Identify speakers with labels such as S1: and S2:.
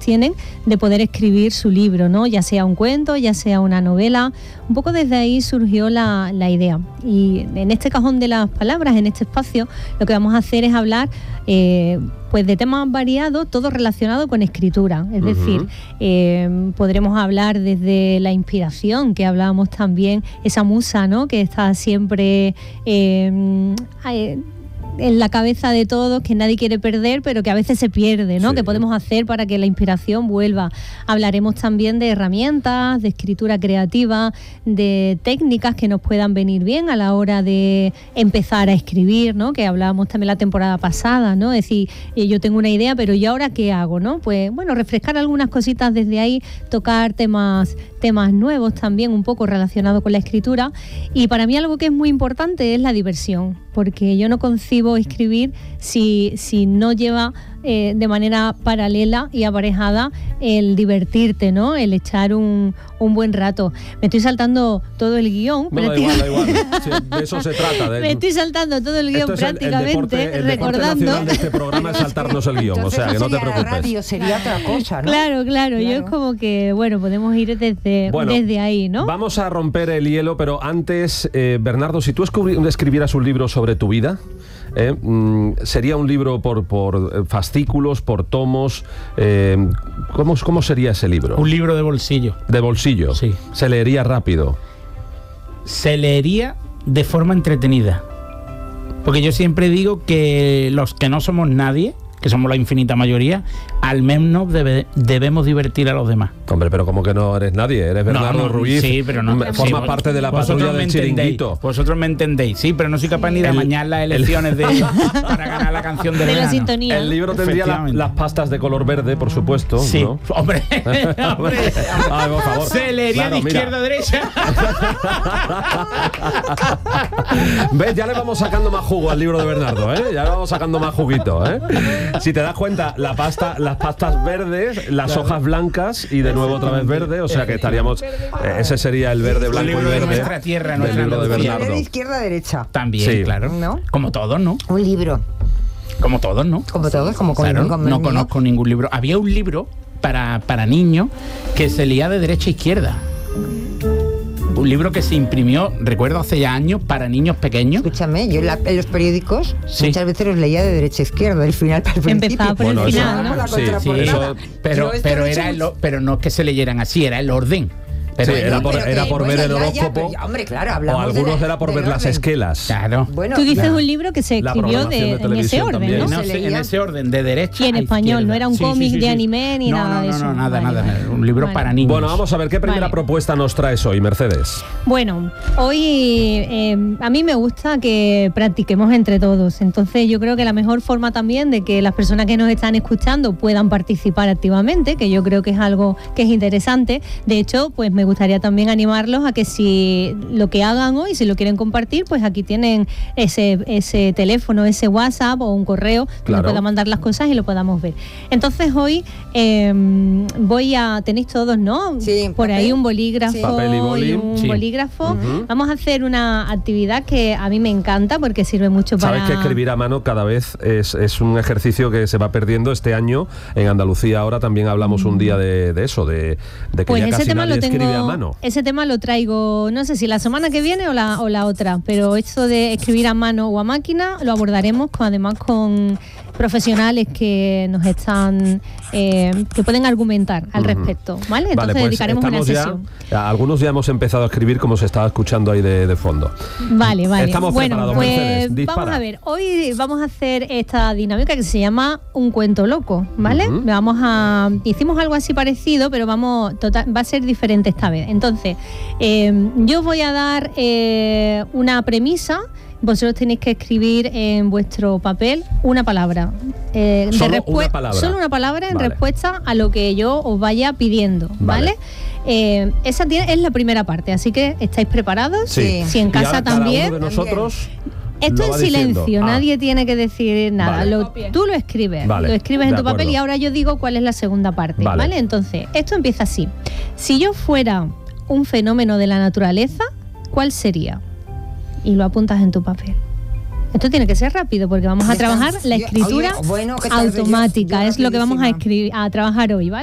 S1: tienen de poder escribir su libro, ¿no? Ya sea un cuento, ya sea una novela. Un poco desde ahí surgió la idea. Y en este cajón de las palabras, en este espacio, lo que vamos a hacer es hablar pues de temas variados, todo relacionado con escritura. Es decir, podremos hablar desde la inspiración, que hablábamos también, esa musa, ¿no? Que está siempre en la cabeza de todos, que nadie quiere perder, pero que a veces se pierde, ¿no? Sí. ¿Qué podemos hacer para que la inspiración vuelva? Hablaremos también de herramientas, de escritura creativa, de técnicas que nos puedan venir bien a la hora de empezar a escribir, ¿no? Que hablábamos también la temporada pasada, ¿no? Es decir, yo tengo una idea, pero ¿y ahora qué hago, no? Pues bueno, refrescar algunas cositas desde ahí, tocar temas nuevos también, un poco relacionados con la escritura. Y para mí algo que es muy importante es la diversión, porque yo no concibo escribir si no lleva de manera paralela y aparejada el divertirte, ¿no? El echar un buen rato. Me estoy saltando todo el guión.
S2: No, da igual. Sí, de eso se trata.
S1: Me estoy saltando todo el guión prácticamente,
S2: el
S1: recordando.
S2: Deporte de este programa es saltarnos el guión.
S3: Entonces,
S2: o sea, que no te preocupes.
S3: La radio sería otra cosa, ¿no?
S1: Claro. Yo es como que, bueno, podemos ir desde ahí, ¿no?
S2: Vamos a romper el hielo, pero antes, Bernardo, si tú escribieras un libro sobre tu vida, sería un libro por fascículos, por tomos. ¿Cómo sería ese libro?
S4: Un libro de bolsillo.
S2: ¿De bolsillo?
S4: Sí.
S2: ¿Se leería rápido?
S4: Se leería de forma entretenida. Porque yo siempre digo que los que no somos nadie, que somos la infinita mayoría, al menos debemos divertir a los demás.
S2: Hombre, pero como que no eres nadie, eres Bernardo Ruiz.
S4: Sí, pero no.
S2: Forma parte de la patrulla del Chiringuito.
S4: Vosotros me entendéis, sí, pero no soy capaz ni de amañar las elecciones para ganar la canción de
S1: la sintonía.
S2: El libro tendría las pastas de color verde, por supuesto.
S4: Sí,
S2: ¿no?
S4: hombre.
S2: Ay, por favor.
S4: Se leería de izquierda a derecha.
S2: ¿Ves? Ya le vamos sacando más jugo al libro de Bernardo, ¿eh? Ya le vamos sacando más juguito, ¿eh? Si te das cuenta, las pastas verdes, las hojas blancas y de nuevo otra vez verde, o sea que estaríamos... ese sería el verde, blanco y verde.
S4: De nuestra tierra,
S2: del libro de Bernardo.
S3: De izquierda a derecha.
S4: También, sí. Claro.
S3: ¿No?
S4: Como todos, ¿no?
S3: Un libro.
S4: Como todos, ¿no?
S3: Como todos, como
S4: claro,
S3: con
S4: no conozco ningún libro. Había un libro para niños que se leía de derecha a izquierda. Un libro que se imprimió, recuerdo, hace ya años, para niños pequeños.
S3: Escúchame, yo en los periódicos
S4: sí.
S3: Muchas veces los leía de derecha a izquierda, del final para el principio.
S1: Empezaba por el final, ¿no?
S4: Pero no es que se leyeran así, era el orden.
S2: Pero sí, era por ver el horóscopo.
S3: Hombre, claro,
S2: o algunos era por ver las esquelas.
S4: Claro.
S1: Bueno, tú dices un libro que se escribió en ese orden,
S2: también,
S1: ¿no?
S4: En ese orden, de derecha.
S1: Y en español, no era un cómic de anime ni nada de eso.
S4: No, nada. Un libro para niños.
S2: Bueno, vamos a ver, ¿qué primera propuesta nos traes hoy, Mercedes?
S1: Bueno, hoy a mí me gusta que practiquemos entre todos. Entonces yo creo que la mejor forma también de que las personas que nos están escuchando puedan participar activamente, que yo creo que es algo que es interesante. De hecho, pues me gustaría también animarlos a que si lo que hagan hoy, si lo quieren compartir, pues aquí tienen ese teléfono, ese WhatsApp o un correo donde puedan mandar las cosas y lo podamos ver. Entonces hoy tenéis todos, ¿no?
S3: Sí,
S1: por ahí un bolígrafo,
S3: sí.
S2: Papel y boli.
S1: Bolígrafo. Vamos a hacer una actividad que a mí me encanta porque sirve mucho para...
S2: Sabes que escribir a mano cada vez es un ejercicio que se va perdiendo. Este año en Andalucía ahora también hablamos un día de eso, de que pues ya casi nadie escribe a mano.
S1: Ese tema lo traigo, no sé si la semana que viene o la otra, pero esto de escribir a mano o a máquina lo abordaremos además con profesionales que nos están que pueden argumentar al respecto, ¿vale? Entonces pues dedicaremos una sesión.
S2: Algunos ya hemos empezado a escribir como se estaba escuchando ahí de fondo.
S1: Vale.
S2: Estamos preparados,
S1: pues
S2: Mercedes,
S1: vamos a ver, hoy vamos a hacer esta dinámica que se llama un cuento loco, ¿vale? Hicimos algo así parecido, pero va a ser diferente esta vez. Entonces, yo os voy a dar una premisa. Vosotros tenéis que escribir en vuestro papel una palabra.
S2: Solo una palabra
S1: en respuesta a lo que yo os vaya pidiendo, ¿vale? Esa es la primera parte, así que ¿estáis preparados?
S2: Sí.
S1: Si en casa también.
S2: Cada uno de nosotros
S1: esto en silencio, nadie tiene que decir nada. Tú lo escribes, lo escribes en tu papel y ahora yo digo cuál es la segunda parte, ¿vale? Entonces, esto empieza así. Si yo fuera un fenómeno de la naturaleza, ¿cuál sería? Y lo apuntas en tu papel. Esto tiene que ser rápido porque vamos a trabajar la escritura automática. Es lo que vamos a trabajar hoy, ¿vale?